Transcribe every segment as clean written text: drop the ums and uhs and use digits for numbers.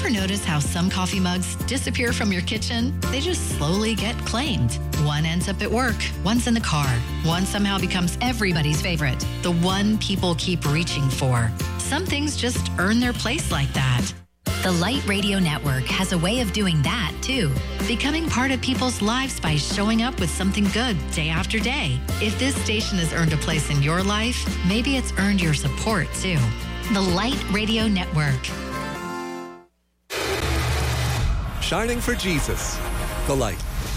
Ever notice how some coffee mugs disappear from your kitchen? They just slowly get claimed. One ends up at work, one's in the car, one somehow becomes everybody's favorite, the one people keep reaching for. Some things just earn their place like that. The Light Radio Network has a way of doing that, too. Becoming part of people's lives by showing up with something good day after day. If this station has earned a place in your life, maybe it's earned your support, too. The Light Radio Network. Shining for Jesus, the light.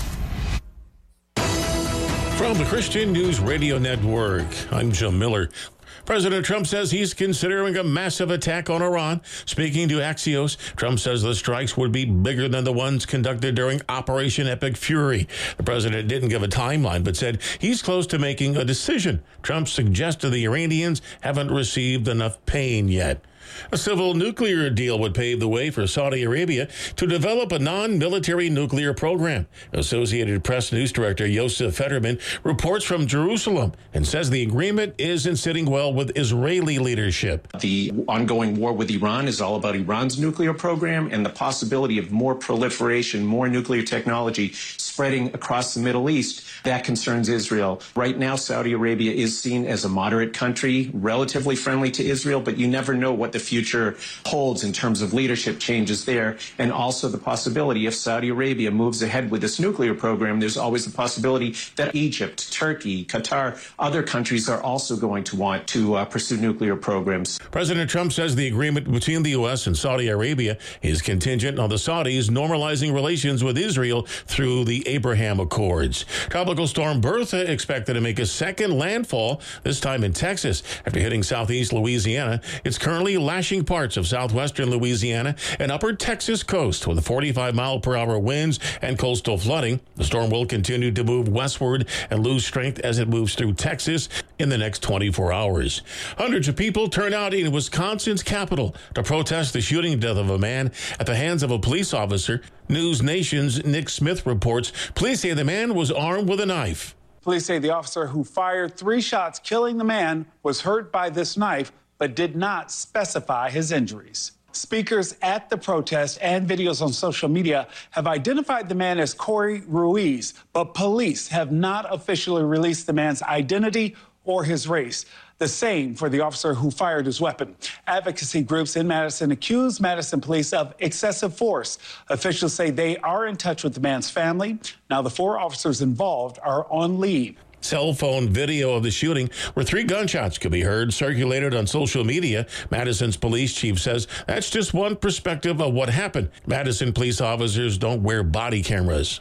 From the Christian News Radio Network, I'm Joe Miller. President Trump says he's considering a massive attack on Iran. Speaking to Axios, Trump says the strikes would be bigger than the ones conducted during Operation Epic Fury. The president didn't give a timeline, but said he's close to making a decision. Trump suggested the Iranians haven't received enough pain yet. A civil nuclear deal would pave the way for Saudi Arabia to develop a non-military nuclear program. Associated Press news director Yosef Fetterman reports from Jerusalem and says the agreement isn't sitting well with Israeli leadership. The ongoing war with Iran is all about Iran's nuclear program and the possibility of more proliferation, more nuclear technology spreading across the Middle East. That concerns Israel. Right now, Saudi Arabia is seen as a moderate country, relatively friendly to Israel, but you never know what the future holds in terms of leadership changes there. And also the possibility if Saudi Arabia moves ahead with this nuclear program, there's always the possibility that Egypt, Turkey, Qatar, other countries are also going to want to pursue nuclear programs. President Trump says the agreement between the U.S. and Saudi Arabia is contingent on the Saudis normalizing relations with Israel through the Abraham Accords. Tropical storm Bertha expected to make a second landfall, this time in Texas. After hitting southeast Louisiana, it's currently lashing parts of southwestern Louisiana and upper Texas coast with 45-mile-per-hour winds and coastal flooding. The storm will continue to move westward and lose strength as it moves through Texas in the next 24 hours. Hundreds of people turn out in Wisconsin's capital to protest the shooting death of a man at the hands of a police officer. News Nation's Nick Smith reports police say the man was armed with a knife. Police say the officer who fired 3 shots killing the man was hurt by this knife, but did not specify his injuries. Speakers at the protest and videos on social media have identified the man as Corey Ruiz, but police have not officially released the man's identity or his race. The same for the officer who fired his weapon. Advocacy groups in Madison accuse Madison police of excessive force. Officials say they are in touch with the man's family. Now the 4 officers involved are on leave. Cell phone video of the shooting where 3 gunshots could be heard circulated on social media. Madison's police chief says that's just one perspective of what happened. Madison police officers don't wear body cameras.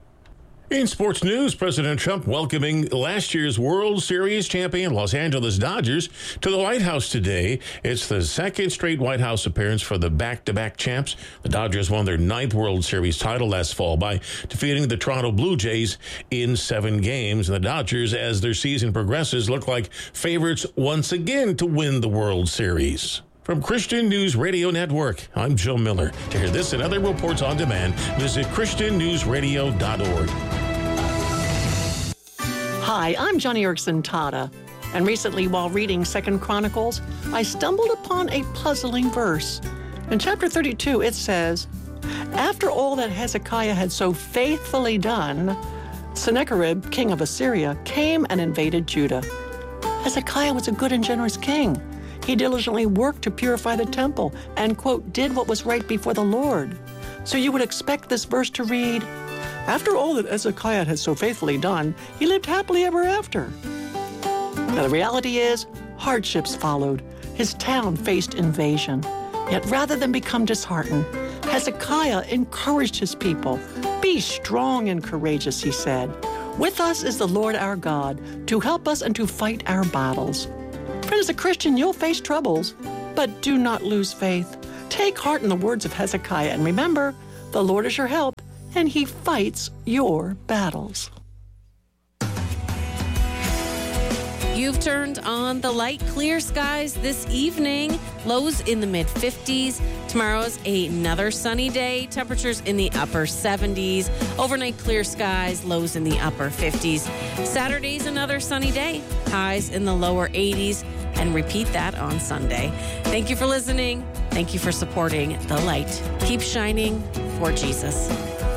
In sports news, President Trump welcoming last year's World Series champion Los Angeles Dodgers to the White House today. It's the second straight White House appearance for the back-to-back champs. The Dodgers won their 9th World Series title last fall by defeating the Toronto Blue Jays in 7 games. And the Dodgers, as their season progresses, look like favorites once again to win the World Series. From Christian News Radio Network, I'm Joe Miller. To hear this and other reports on demand, visit ChristianNewsRadio.org. Hi, I'm Johnny Erickson Tada, and recently while reading 2 Chronicles, I stumbled upon a puzzling verse. In chapter 32, it says, "After all that Hezekiah had so faithfully done, Sennacherib, king of Assyria, came and invaded Judah." Hezekiah was a good and generous king. He diligently worked to purify the temple and, quote, did what was right before the Lord. So you would expect this verse to read, "After all that Hezekiah had so faithfully done, he lived happily ever after." Now, the reality is, hardships followed. His town faced invasion. Yet rather than become disheartened, Hezekiah encouraged his people. "Be strong and courageous," he said. "With us is the Lord our God to help us and to fight our battles." Friend, as a Christian, you'll face troubles, but do not lose faith. Take heart in the words of Hezekiah, and remember, the Lord is your help, and he fights your battles. You've turned on the light. Clear skies this evening. Lows in the mid-50s. Tomorrow's another sunny day. Temperatures in the upper 70s. Overnight clear skies. Lows in the upper 50s. Saturday's another sunny day. Highs in the lower 80s. And repeat that on Sunday. Thank you for listening. Thank you for supporting The Light. Keep shining for Jesus.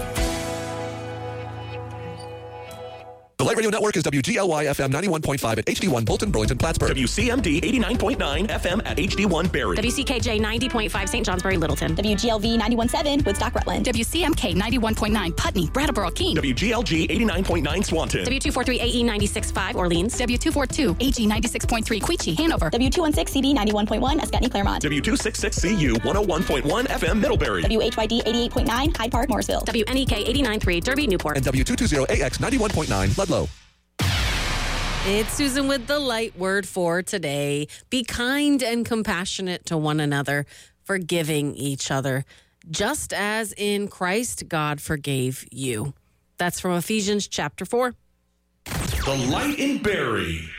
The Light Radio Network is WGLY FM 91.5 at HD1 Bolton, Burlington, Plattsburgh. WCMD 89.9 FM at HD1 Barrie. WCKJ 90.5 St. Johnsbury, Littleton. WGLV 91.7 Woodstock, Rutland. WCMK 91.9 Putney, Brattleboro, Keene. WGLG 89.9 Swanton. W243 AE 96.5 Orleans. W242 AG 96.3 Queechee, Hanover. W216 CD 91.1 Escutney, Claremont. W266 CU 101.1 FM Middlebury. WHYD 88.9 Hyde Park, Morrisville. WNEK 89.3 Derby, Newport. And W220 AX 91.9 Ludlow. It's Susan with the light word for today. Be kind and compassionate to one another, forgiving each other, just as in Christ God forgave you. That's from Ephesians chapter 4. The Light in Barrie.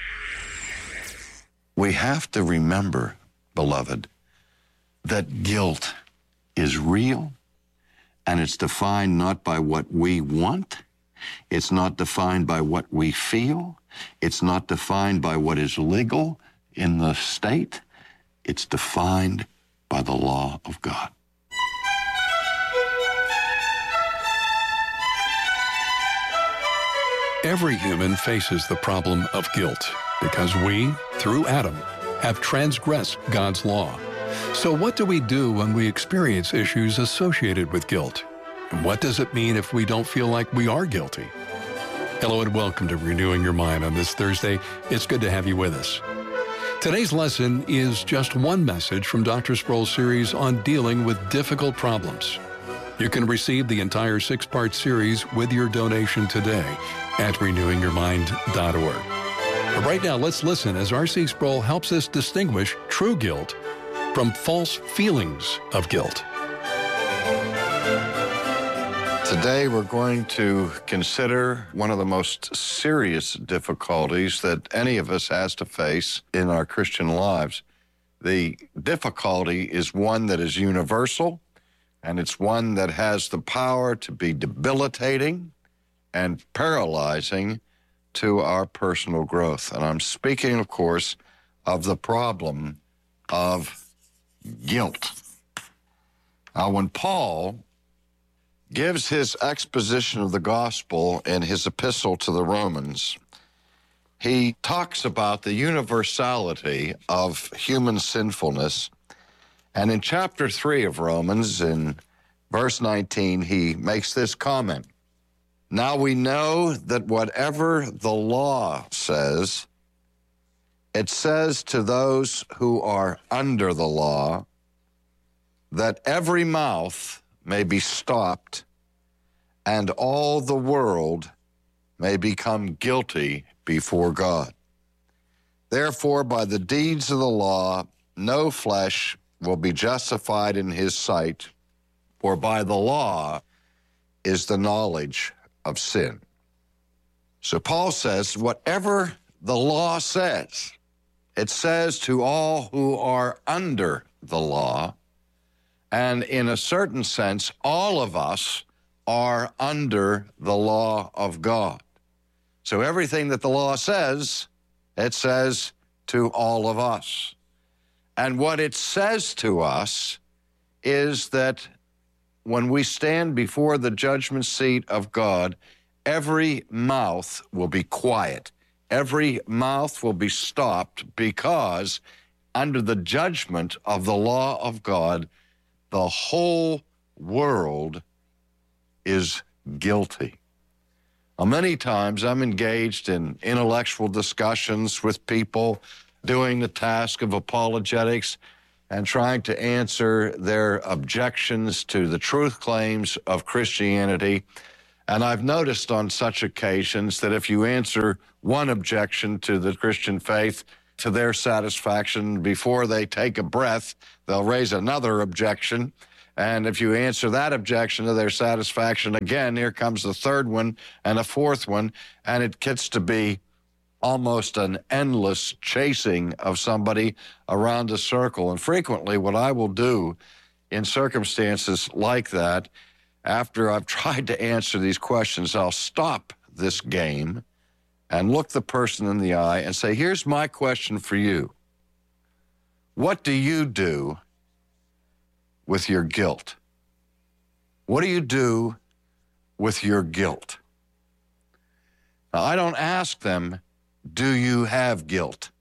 We have to remember, beloved, that guilt is real, and it's defined not by what we want. It's not defined by what we feel. It's not defined by what is legal in the state. It's defined by the law of God. Every human faces the problem of guilt because we, through Adam, have transgressed God's law. So what do we do when we experience issues associated with guilt? And what does it mean if we don't feel like we are guilty? Hello and welcome to Renewing Your Mind on this Thursday. It's good to have you with us. Today's lesson is just one message from Dr. Sproul's series on dealing with difficult problems. You can receive the entire 6-part series with your donation today at renewingyourmind.org. But right now, let's listen as R.C. Sproul helps us distinguish true guilt from false feelings of guilt. Today, we're going to consider one of the most serious difficulties that any of us has to face in our Christian lives. The difficulty is one that is universal, and it's one that has the power to be debilitating and paralyzing to our personal growth. And I'm speaking, of course, of the problem of guilt. Now, when Paul gives his exposition of the gospel in his epistle to the Romans, he talks about the universality of human sinfulness. And in chapter 3 of Romans, in verse 19, he makes this comment. Now we know that whatever the law says, it says to those who are under the law, that every mouth may be stopped, and all the world may become guilty before God. Therefore, by the deeds of the law, no flesh will be justified in his sight, for by the law is the knowledge of sin. So Paul says, whatever the law says, it says to all who are under the law. And in a certain sense, all of us are under the law of God. So everything that the law says, it says to all of us. And what it says to us is that when we stand before the judgment seat of God, every mouth will be quiet. Every mouth will be stopped because under the judgment of the law of God, the whole world is guilty. Now, many times I'm engaged in intellectual discussions with people doing the task of apologetics and trying to answer their objections to the truth claims of Christianity. And I've noticed on such occasions that if you answer one objection to the Christian faith to their satisfaction, before they take a breath, they'll raise another objection. And if you answer that objection to their satisfaction again, here comes the third one and a fourth one, and it gets to be almost an endless chasing of somebody around a circle. And frequently what I will do in circumstances like that, after I've tried to answer these questions, I'll stop this game and look the person in the eye and say, here's my question for you. What do you do with your guilt? What do you do with your guilt? Now, I don't ask them, do you have guilt?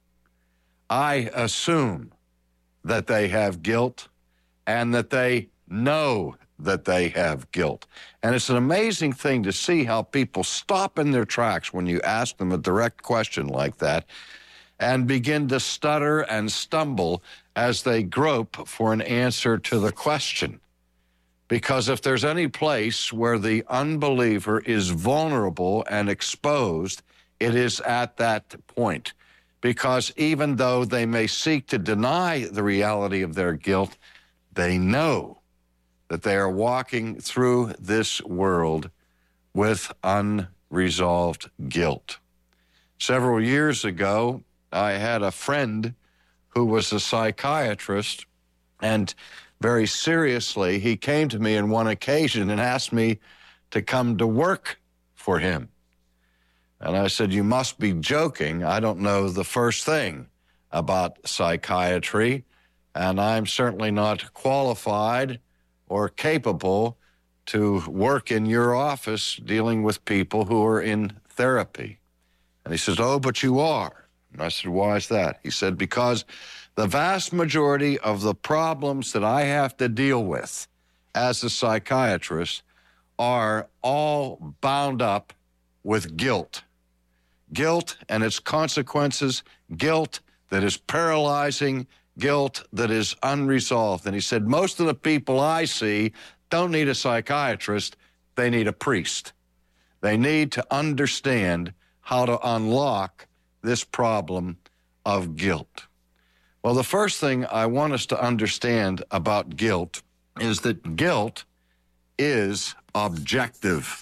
I assume that they have guilt and that they know that they have guilt. And it's an amazing thing to see how people stop in their tracks when you ask them a direct question like that and begin to stutter and stumble as they grope for an answer to the question. Because if there's any place where the unbeliever is vulnerable and exposed, it is at that point. Because even though they may seek to deny the reality of their guilt, they know that they are walking through this world with unresolved guilt. Several years ago, I had a friend who was a psychiatrist, and very seriously, he came to me on one occasion and asked me to come to work for him. And I said, you must be joking. I don't know the first thing about psychiatry, and I'm certainly not qualified or capable to work in your office dealing with people who are in therapy. And he says, oh, but you are. And I said, why is that? He said, because the vast majority of the problems that I have to deal with as a psychiatrist are all bound up with guilt. Guilt and its consequences, guilt that is paralyzing, guilt that is unresolved. And he said, most of the people I see don't need a psychiatrist, they need a priest. They need to understand how to unlock this problem of guilt. Well, the first thing I want us to understand about guilt is that guilt is objective.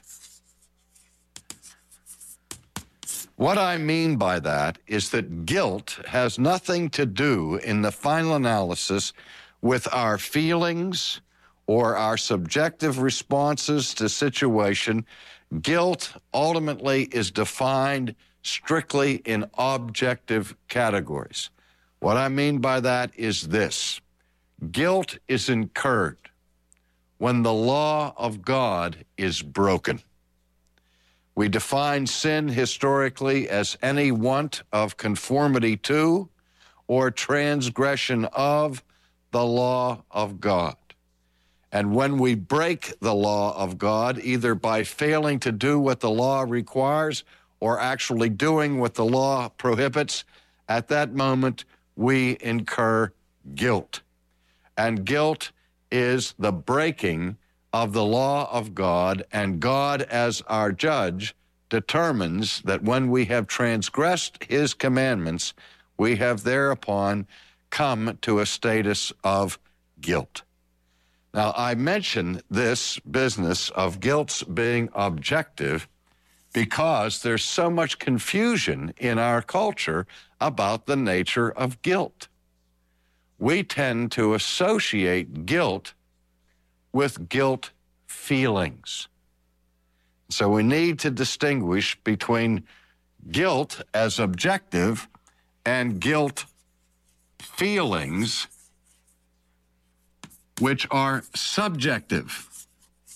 What I mean by that is that guilt has nothing to do in the final analysis with our feelings or our subjective responses to situation. Guilt ultimately is defined strictly in objective categories. What I mean by that is this: guilt is incurred when the law of God is broken. We define sin historically as any want of conformity to or transgression of the law of God. And when we break the law of God, either by failing to do what the law requires or actually doing what the law prohibits, at that moment we incur guilt. And guilt is the breaking of the law of God, and God, as our judge, determines that when we have transgressed his commandments, we have thereupon come to a status of guilt. Now, I mention this business of guilt being objective because there's so much confusion in our culture about the nature of guilt. We tend to associate guilt with guilt feelings. So we need to distinguish between guilt as objective and guilt feelings, which are subjective.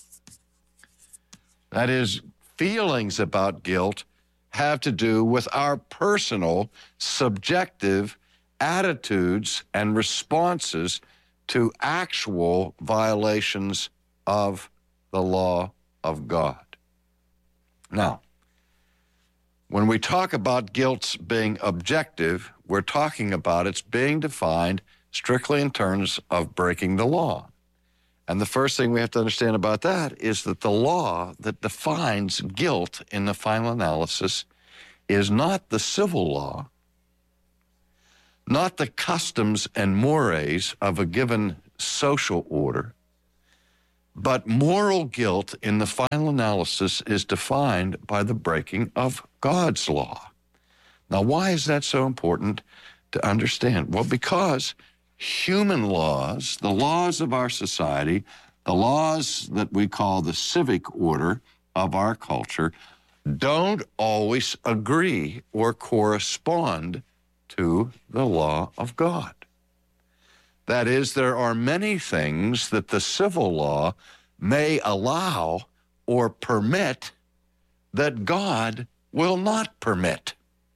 That is, feelings about guilt have to do with our personal, subjective attitudes and responses to actual violations of the law of God. Now, when we talk about guilt being objective, we're talking about it's being defined strictly in terms of breaking the law. And the first thing we have to understand about that is that the law that defines guilt in the final analysis is not the civil law, not the customs and mores of a given social order, but moral guilt in the final analysis is defined by the breaking of God's law. Now, why is that so important to understand? Well, because human laws, the laws of our society, the laws that we call the civic order of our culture, don't always agree or correspond to the law of God. That is, there are many things that the civil law may allow or permit that God will not permit.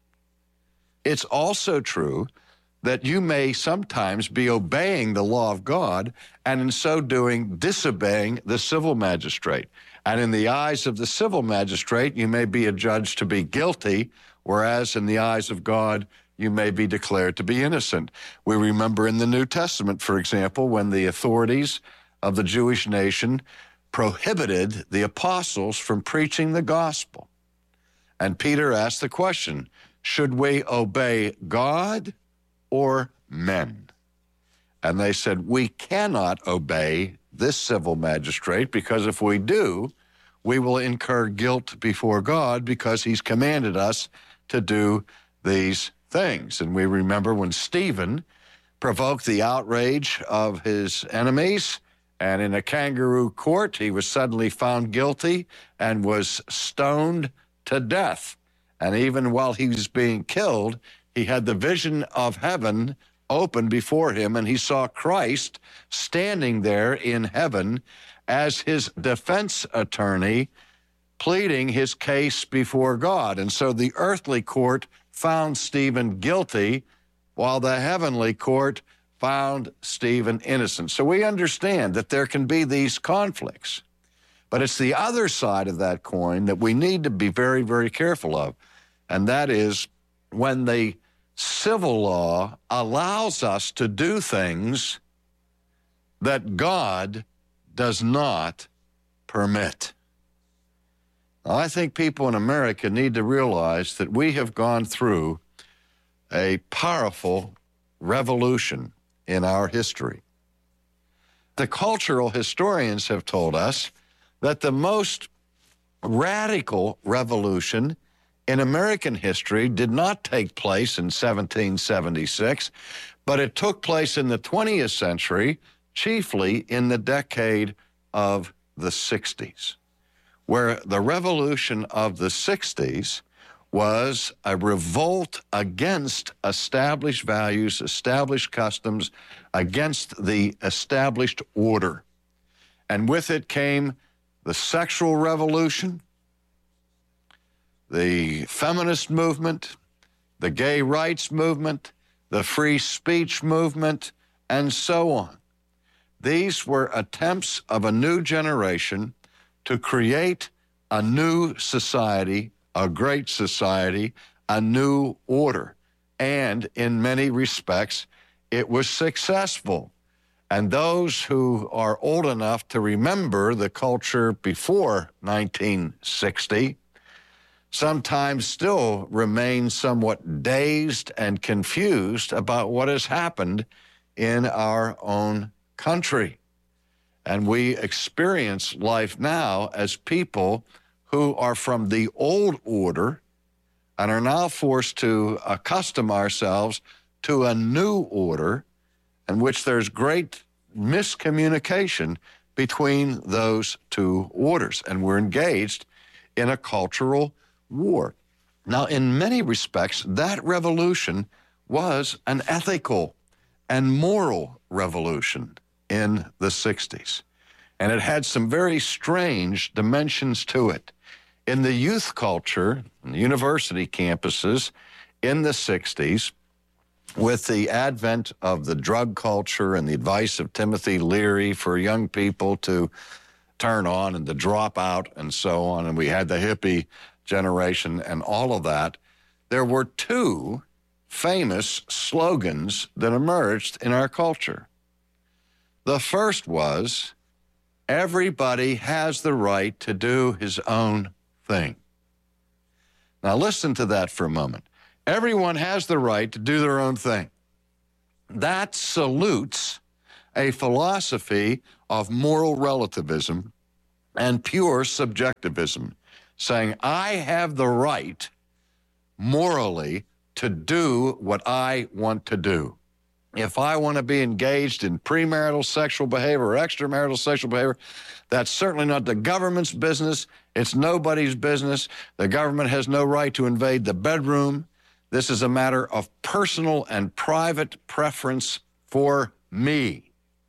It's also true that you may sometimes be obeying the law of God and in so doing disobeying the civil magistrate. And in the eyes of the civil magistrate, you may be adjudged to be guilty, whereas in the eyes of God, you may be declared to be innocent. We remember in the New Testament, for example, when the authorities of the Jewish nation prohibited the apostles from preaching the gospel. And Peter asked the question, should we obey God or men? And they said, we cannot obey this civil magistrate, because if we do, we will incur guilt before God because he's commanded us to do these things. And we remember when Stephen provoked the outrage of his enemies, and in a kangaroo court, he was suddenly found guilty and was stoned to death. And even while he was being killed, he had the vision of heaven open before him, and he saw Christ standing there in heaven as his defense attorney, pleading his case before God. And so the earthly court found Stephen guilty, while the heavenly court found Stephen innocent. So we understand that there can be these conflicts. But it's the other side of that coin that we need to be very, very careful of. And that is when the civil law allows us to do things that God does not permit. Now, I think people in America need to realize that we have gone through a powerful revolution in our history. The cultural historians have told us that the most radical revolution in American history did not take place in 1776, but it took place in the 20th century, chiefly in the decade of the 60s, where the revolution of the 60s was a revolt against established values, established customs, against the established order. And with it came the sexual revolution, the feminist movement, the gay rights movement, the free speech movement, and so on. These were attempts of a new generation to create a new society, a great society, a new order. And in many respects, it was successful. And those who are old enough to remember the culture before 1960 sometimes still remain somewhat dazed and confused about what has happened in our own country. And we experience life now as people who are from the old order and are now forced to accustom ourselves to a new order in which there's great miscommunication between those two orders. And we're engaged in a cultural war. Now, in many respects, that revolution was an ethical and moral revolution in the 60s. And it had some very strange dimensions to it. In the youth culture, in the university campuses in the 60s, with the advent of the drug culture and the advice of Timothy Leary for young people to turn on and to drop out and so on, and we had the hippie generation and all of that, there were two famous slogans that emerged in our culture. The first was, everybody has the right to do his own thing. Now listen to that for a moment. Everyone has the right to do their own thing. That salutes a philosophy of moral relativism and pure subjectivism, saying, I have the right morally to do what I want to do. If I want to be engaged in premarital sexual behavior or extramarital sexual behavior, that's certainly not the government's business. It's nobody's business. The government has no right to invade the bedroom. This is a matter of personal and private preference for me.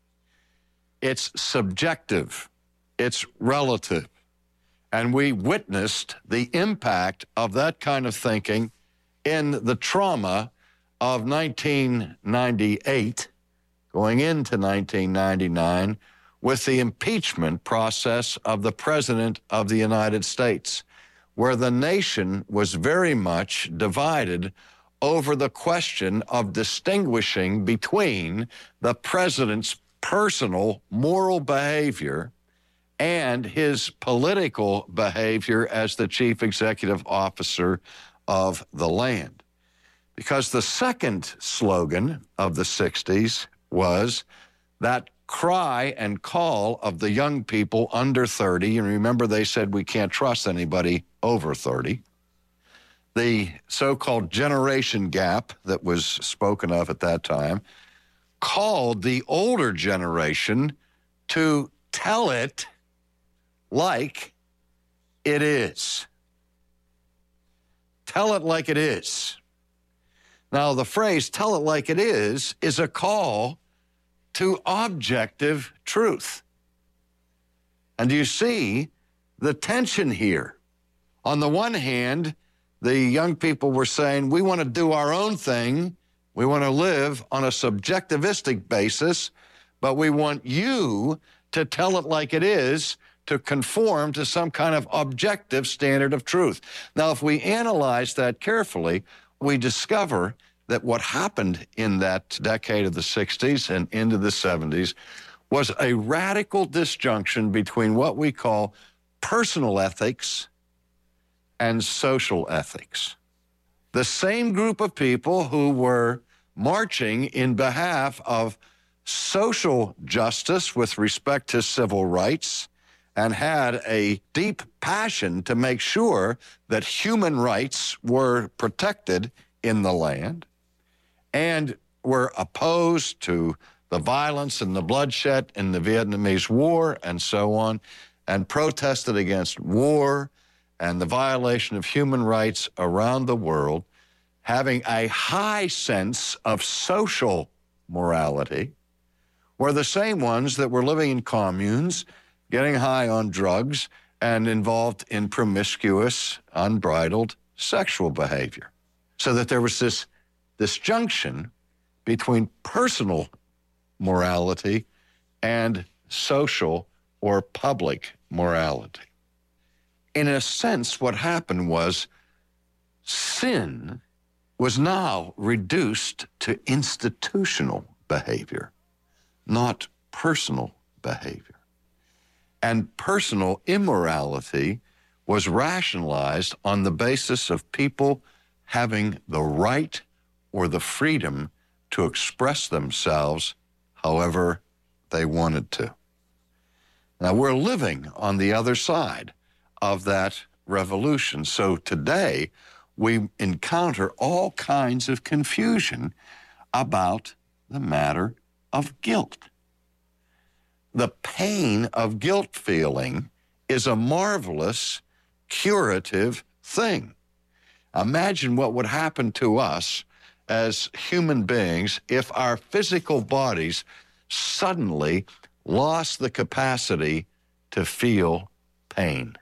It's subjective. It's relative. And we witnessed the impact of that kind of thinking in the trauma of 1998, going into 1999, with the impeachment process of the President of the United States, where the nation was very much divided over the question of distinguishing between the President's personal moral behavior and his political behavior as the chief executive officer of the land. Because the second slogan of the 60s was that cry and call of the young people under 30, and remember they said we can't trust anybody over 30, the so-called generation gap that was spoken of at that time, called the older generation to tell it like it is. Tell it like it is. Now, the phrase tell it like it is a call to objective truth. And you see the tension here. On the one hand, the young people were saying, we want to do our own thing. We want to live on a subjectivistic basis, but we want you to tell it like it is, to conform to some kind of objective standard of truth. Now, if we analyze that carefully, we discover that what happened in that decade of the 60s and into the 70s was a radical disjunction between what we call personal ethics and social ethics. The same group of people who were marching in behalf of social justice with respect to civil rights and had a deep passion to make sure that human rights were protected in the land and were opposed to the violence and the bloodshed in the Vietnamese War and so on, and protested against war and the violation of human rights around the world, having a high sense of social morality, were the same ones that were living in communes, getting high on drugs, and involved in promiscuous, unbridled sexual behavior. So that there was this disjunction between personal morality and social or public morality. In a sense, what happened was sin was now reduced to institutional behavior, not personal behavior. And personal immorality was rationalized on the basis of people having the right or the freedom to express themselves however they wanted to. Now, we're living on the other side of that revolution. So today, we encounter all kinds of confusion about the matter of guilt. The pain of guilt feeling is a marvelous curative thing. Imagine what would happen to us as human beings if our physical bodies suddenly lost the capacity to feel pain.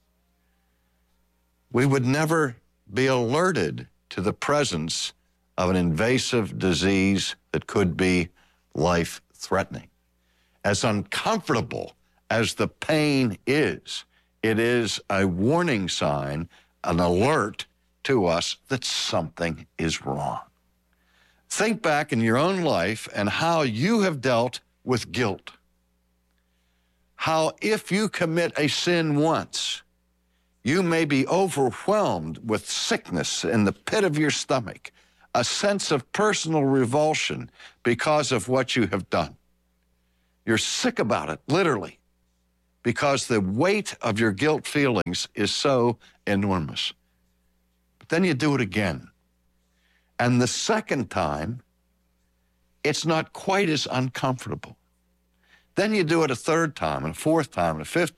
We would never be alerted to the presence of an invasive disease that could be life-threatening. As uncomfortable as the pain is, it is a warning sign, an alert to us that something is wrong. Think back in your own life and how you have dealt with guilt. How if you commit a sin once, you may be overwhelmed with sickness in the pit of your stomach, a sense of personal revulsion because of what you have done. You're sick about it, literally, because the weight of your guilt feelings is so enormous. But then you do it again. And the second time, it's not quite as uncomfortable. Then you do it a third time, and a fourth time, and a fifth